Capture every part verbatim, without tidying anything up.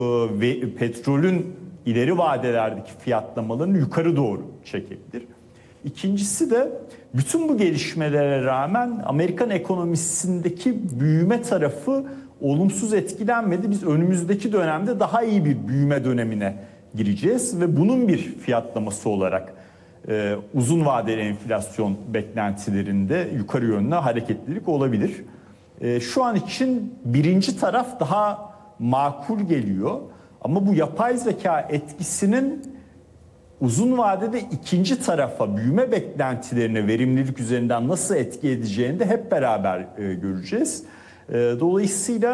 ve petrolün ileri vadelerdeki fiyatlamalarını yukarı doğru çekebilir. İkincisi de bütün bu gelişmelere rağmen Amerikan ekonomisindeki büyüme tarafı olumsuz etkilenmedi. Biz önümüzdeki dönemde daha iyi bir büyüme dönemine gireceğiz ve bunun bir fiyatlaması olarak e, uzun vadeli enflasyon beklentilerinde yukarı yönlü hareketlilik olabilir. E, şu an için birinci taraf daha makul geliyor ama bu yapay zeka etkisinin uzun vadede ikinci tarafa, büyüme beklentilerine verimlilik üzerinden nasıl etki edeceğini de hep beraber e, göreceğiz. E, dolayısıyla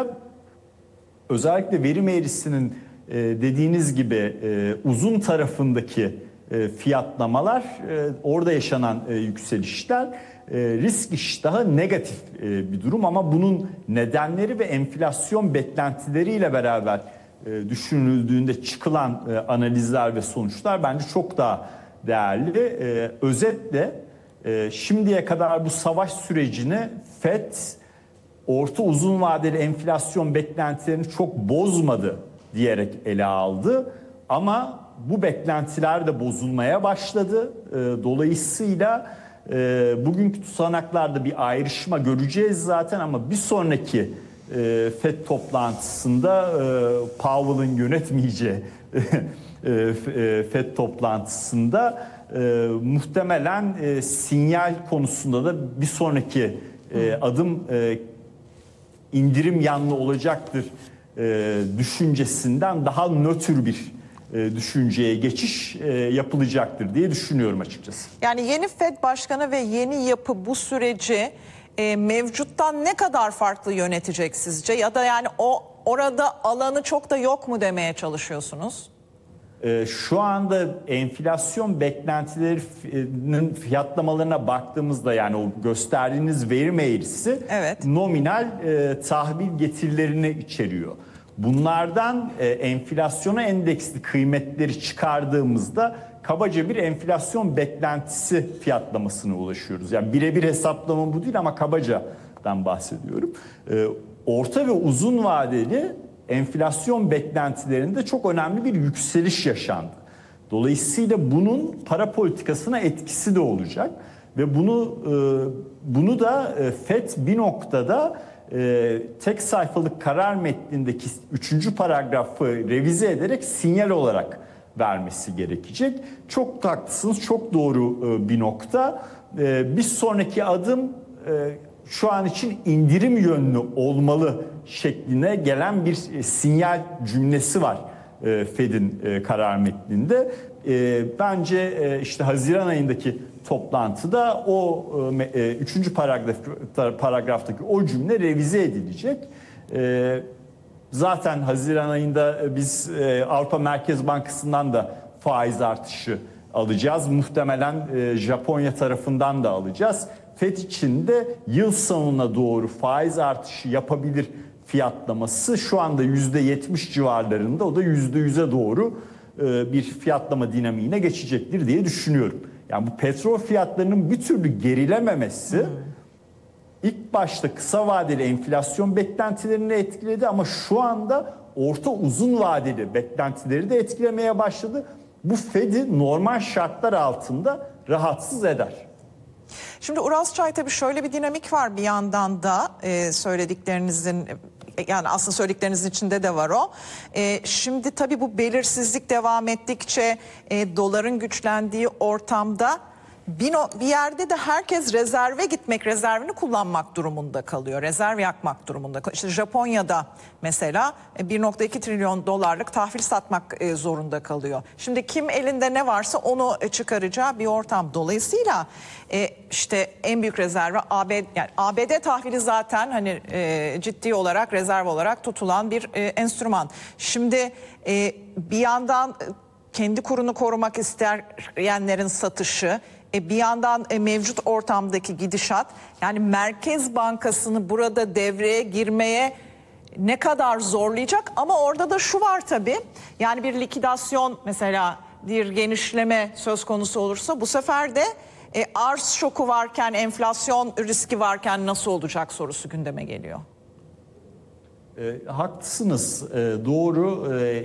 özellikle verim eğrisinin e, dediğiniz gibi e, uzun tarafındaki e, fiyatlamalar, e, orada yaşanan e, yükselişler e, risk iştahı negatif e, bir durum ama bunun nedenleri ve enflasyon beklentileriyle beraber e, düşünüldüğünde çıkılan e, analizler ve sonuçlar bence çok daha değerli. E, özetle e, şimdiye kadar bu savaş sürecini Fed orta uzun vadeli enflasyon beklentilerini çok bozmadı diyerek ele aldı. Ama bu beklentiler de bozulmaya başladı. E, dolayısıyla e, bugünkü tutanaklarda bir ayrışma göreceğiz zaten ama bir sonraki e, Fed toplantısında e, Powell'ın yönetmeyeceği e, Fed toplantısında e, muhtemelen e, sinyal konusunda da bir sonraki e, adım e, indirim yanlı olacaktır e, düşüncesinden daha nötr bir e, düşünceye geçiş e, yapılacaktır diye düşünüyorum açıkçası. Yani yeni Fed Başkanı ve yeni yapı bu süreci e, mevcuttan ne kadar farklı yönetecek sizce? Ya da yani o orada alanı çok da yok mu demeye çalışıyorsunuz? E, şu anda enflasyon beklentilerinin fiyatlamalarına baktığımızda yani o gösterdiğiniz verim eğrisi evet. nominal e, tahvil getirilerini içeriyor. Bunlardan e, enflasyona endeksli kıymetleri çıkardığımızda kabaca bir enflasyon beklentisi fiyatlamasına ulaşıyoruz. Yani birebir hesaplama bu değil ama kabacadan bahsediyorum. E, orta ve uzun vadeli enflasyon beklentilerinde çok önemli bir yükseliş yaşandı. Dolayısıyla bunun para politikasına etkisi de olacak ve bunu e, bunu da e, Fed bir noktada e, tek sayfalık karar metnindeki üçüncü paragrafı revize ederek sinyal olarak vermesi gerekecek. Çok haklısınız, çok doğru e, bir nokta. E, bir sonraki adım e, şu an için indirim yönlü olmalı şekline gelen bir e, sinyal cümlesi var e, Fed'in e, karar metninde. E, bence e, işte Haziran ayındaki toplantıda o e, üçüncü paragraf, paragraftaki o cümle revize edilecek. E, zaten Haziran ayında biz e, Avrupa Merkez Bankası'ndan da faiz artışı alacağız. Muhtemelen e, Japonya tarafından da alacağız. Fed için de yıl sonuna doğru faiz artışı yapabilir fiyatlaması şu anda yüzde yetmiş civarlarında, o da yüzde yüze doğru bir fiyatlama dinamiğine geçecektir diye düşünüyorum. Yani bu petrol fiyatlarının bir türlü gerilememesi hmm. ilk başta kısa vadeli enflasyon beklentilerini etkiledi ama şu anda orta uzun vadeli beklentileri de etkilemeye başladı. Bu Fed'i normal şartlar altında rahatsız eder. Şimdi Uras Çay, tabii şöyle bir dinamik var bir yandan da e, söylediklerinizin, yani aslında söylediklerinizin içinde de var o. E, şimdi tabii bu belirsizlik devam ettikçe e, doların güçlendiği ortamda bir, no, bir yerde de herkes rezerve gitmek, rezervini kullanmak durumunda kalıyor. Rezerv yakmak durumunda kalıyor. İşte Japonya'da mesela bir nokta iki trilyon dolarlık tahvil satmak e, zorunda kalıyor. Şimdi kim elinde ne varsa onu çıkaracağı bir ortam. Dolayısıyla e, işte en büyük rezervi A B D, yani A B D tahvili zaten hani e, ciddi olarak rezerv olarak tutulan bir e, enstrüman. Şimdi e, bir yandan kendi kurunu korumak isteyenlerin satışı, E bir yandan e, mevcut ortamdaki gidişat, yani Merkez Bankası'nı burada devreye girmeye ne kadar zorlayacak? Ama orada da şu var tabii, yani bir likidasyon mesela, bir genişleme söz konusu olursa bu sefer de e, arz şoku varken, enflasyon riski varken nasıl olacak sorusu gündeme geliyor. E, haklısınız, e, doğru. E,